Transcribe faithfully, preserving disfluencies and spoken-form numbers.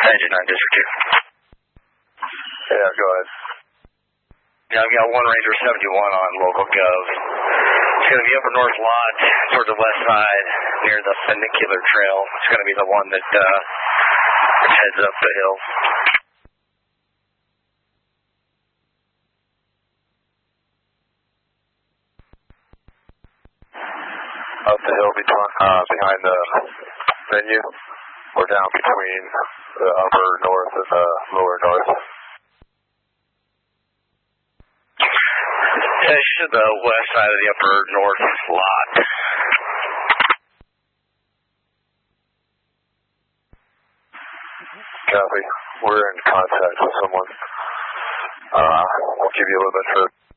Engine nine, District two. Yeah, go ahead. Yeah, I've got one Ranger seventy-one on local gov. It's going to be upper north lot toward the west side near the funicular trail. It's going to be the one that uh, heads up the hill. Up the hill between, uh, behind the venue, or down between the upper north and the lower north? Yeah, it's to the west side of the upper north lot. Copy. We're in contact with someone. Uh, we'll give you a little bit further.